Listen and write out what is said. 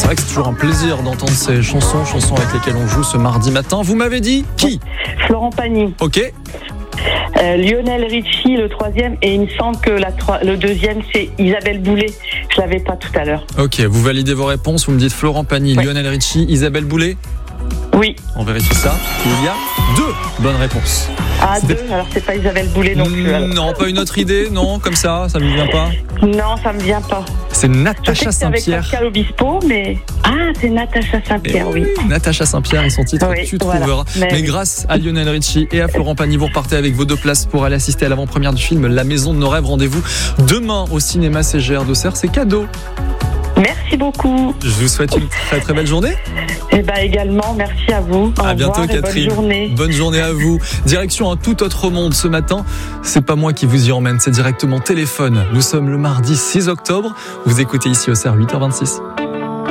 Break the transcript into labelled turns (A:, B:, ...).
A: vrai que c'est toujours un plaisir d'entendre ces chansons avec lesquelles on joue ce mardi matin. Vous m'avez dit qui ?
B: Florent Pagny.
A: Ok.
B: Lionel Richie, le troisième, et il me semble que le deuxième, c'est Isabelle Boulay. Je l'avais pas tout à l'heure.
A: Ok, vous validez vos réponses. Vous me dites Florent Pagny,
B: Ouais.
A: Lionel Richie, Isabelle Boulay.
B: Oui.
A: On vérifie ça. Il y a 2 bonnes réponses.
B: Ah, 2, alors c'est pas Isabelle Boulay non plus. Alors.
A: Non, pas une autre idée, non, comme ça ne vous vient pas.
B: Non, ça me vient pas.
A: C'est
B: Je sais
A: Natacha
B: que c'est avec
A: Saint-Pierre.
B: Pascal Obispo, mais... Ah, c'est Natacha Saint-Pierre, oui.
A: Natacha Saint-Pierre et son titre
B: Oui,
A: Tu
B: voilà.
A: trouveras. Mais
B: oui.
A: grâce à Lionel Richie et à Florent Pagny, vous repartez avec vos 2 places pour aller assister à l'avant-première du film La Maison de nos rêves. Rendez-vous demain au cinéma CGR d'Auxerre, c'est cadeau.
B: Merci beaucoup.
A: Je vous souhaite une très très belle journée.
B: Et également, merci à vous. Au
A: À bientôt
B: revoir et
A: Catherine.
B: bonne journée.
A: Bonne journée à vous. Direction un tout autre monde ce matin. C'est pas moi qui vous y emmène, c'est directement téléphone. Nous sommes le mardi 6 octobre. Vous écoutez ici Auxerre 8h26.